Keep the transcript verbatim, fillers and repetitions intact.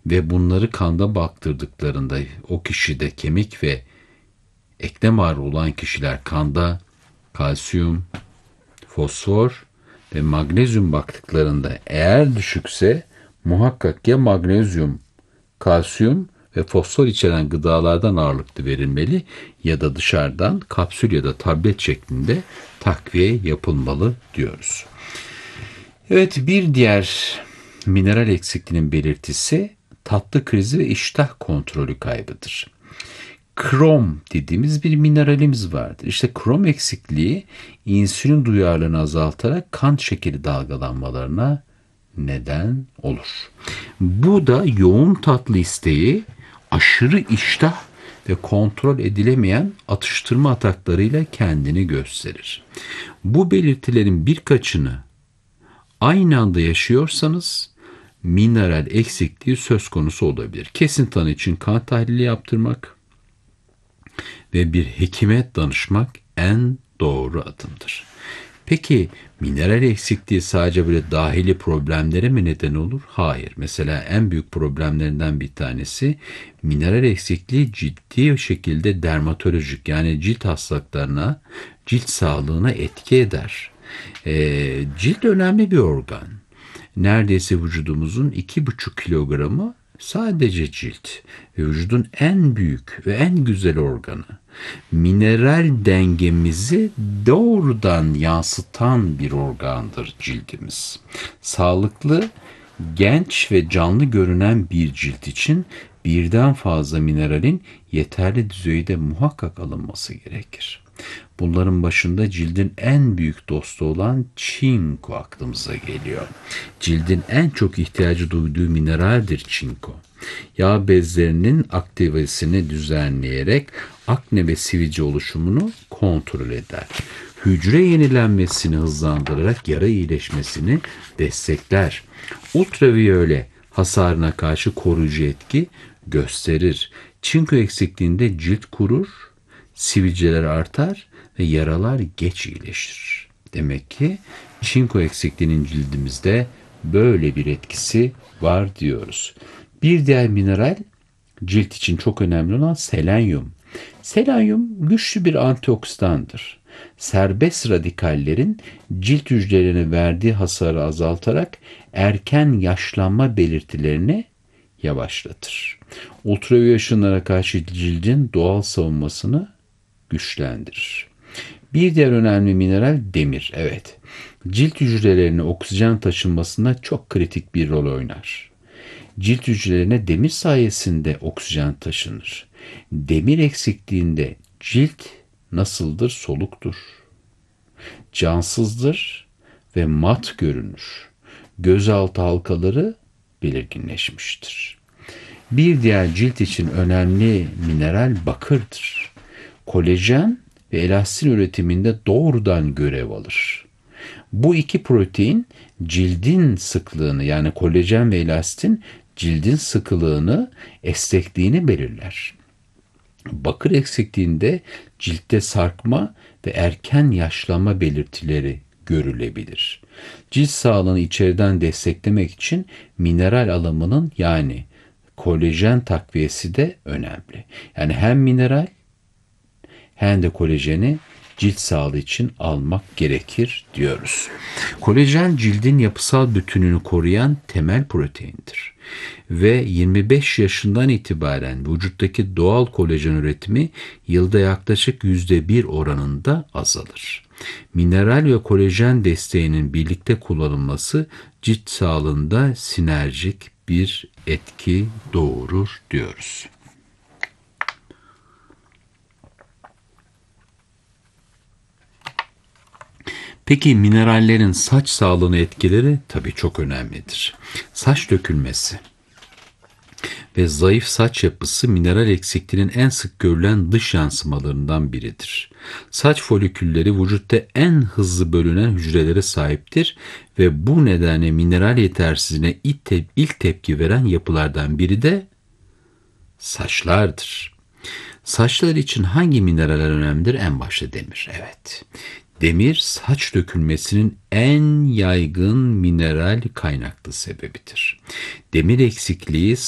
ve bunları kanda baktırdıklarında o kişide kemik ve eklem ağrı olan kişiler kanda kalsiyum, fosfor ve magnezyum baktıklarında eğer düşükse muhakkak ya magnezyum, kalsiyum ve fosfor içeren gıdalardan ağırlıklı verilmeli ya da dışarıdan kapsül ya da tablet şeklinde takviye yapılmalı diyoruz. Evet, bir diğer mineral eksikliğinin belirtisi tatlı krizi ve iştah kontrolü kaybıdır. Krom dediğimiz bir mineralimiz vardır. İşte krom eksikliği insülin duyarlılığını azaltarak kan şekeri dalgalanmalarına neden olur. Bu da yoğun tatlı isteği, aşırı iştah ve kontrol edilemeyen atıştırma ataklarıyla kendini gösterir. Bu belirtilerin birkaçını aynı anda yaşıyorsanız mineral eksikliği söz konusu olabilir. Kesin tanı için kan tahlili yaptırmak ve bir hekime danışmak en doğru adımdır. Peki mineral eksikliği sadece böyle dahili problemlere mi neden olur? Hayır. Mesela en büyük problemlerinden bir tanesi mineral eksikliği ciddi şekilde dermatolojik yani cilt hastalıklarına, cilt sağlığına etki eder. E, cilt önemli bir organ. Neredeyse vücudumuzun iki buçuk kilogramı sadece cilt ve vücudun en büyük ve en güzel organı. Mineral dengemizi doğrudan yansıtan bir organdır cildimiz. Sağlıklı, genç ve canlı görünen bir cilt için birden fazla mineralin yeterli düzeyde muhakkak alınması gerekir. Bunların başında cildin en büyük dostu olan çinko aklımıza geliyor. Cildin en çok ihtiyacı duyduğu mineraldir çinko. Yağ bezlerinin aktivitesini düzenleyerek akne ve sivilce oluşumunu kontrol eder. Hücre yenilenmesini hızlandırarak yara iyileşmesini destekler. Ultraviyole hasarına karşı koruyucu etki gösterir. Çinko eksikliğinde cilt kurur, sivilceler artar ve yaralar geç iyileşir. Demek ki çinko eksikliğinin cildimizde böyle bir etkisi var diyoruz. Bir diğer mineral cilt için çok önemli olan selenyum. Selenyum güçlü bir antioksidandır. Serbest radikallerin cilt hücrelerine verdiği hasarı azaltarak erken yaşlanma belirtilerini yavaşlatır. Ultraviyole ışınlara karşı cildin doğal savunmasını güçlendirir. Bir diğer önemli mineral demir. Evet, cilt hücrelerine oksijen taşınmasında çok kritik bir rol oynar. Cilt hücrelerine demir sayesinde oksijen taşınır. Demir eksikliğinde cilt nasıldır? Soluktur, cansızdır ve mat görünür. Gözaltı halkaları belirginleşmiştir. Bir diğer cilt için önemli mineral bakırdır. Kolajen ve elastin üretiminde doğrudan görev alır. Bu iki protein cildin sıklığını yani kolajen ve elastin cildin sıkılığını, esnekliğini belirler. Bakır eksikliğinde ciltte sarkma ve erken yaşlanma belirtileri görülebilir. Cilt sağlığını içeriden desteklemek için mineral alımının yani kolajen takviyesi de önemli. Yani hem mineral hem de kolajeni cilt sağlığı için almak gerekir diyoruz. Kolajen cildin yapısal bütününü koruyan temel proteindir. Ve yirmi beş yaşından itibaren vücuttaki doğal kolajen üretimi yılda yaklaşık yüzde bir oranında azalır. Mineral ve kolajen desteğinin birlikte kullanılması cilt sağlığında sinerjik bir etki doğurur diyoruz. Peki minerallerin saç sağlığına etkileri tabii çok önemlidir. Saç dökülmesi ve zayıf saç yapısı mineral eksikliğinin en sık görülen dış yansımalarından biridir. Saç folikülleri vücutta en hızlı bölünen hücrelere sahiptir ve bu nedenle mineral yetersizliğine ilk, te- ilk tepki veren yapılardan biri de saçlardır. Saçlar için hangi mineraller önemlidir? En başta demir. Evet. Demir saç dökülmesinin en yaygın mineral kaynaklı sebebidir. Demir eksikliği